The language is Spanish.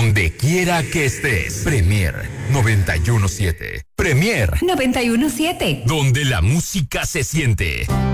donde quiera que estés. Premier 917. Premier 917. Donde la música se siente.